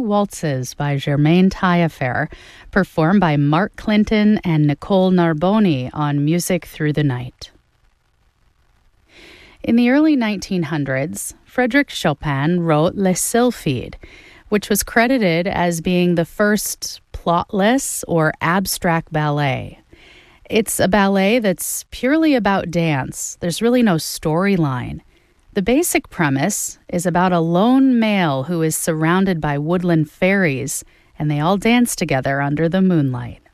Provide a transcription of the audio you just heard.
waltzes by Germaine Taillefer, performed by Mark Clinton and Nicole Narboni on Music Through the Night. In the early 1900s, Frédéric Chopin wrote Les Sylphides, which was credited as being the first plotless or abstract ballet. It's a ballet that's purely about dance. There's really no storyline. The basic premise is about a lone male who is surrounded by woodland fairies, and they all dance together under the moonlight.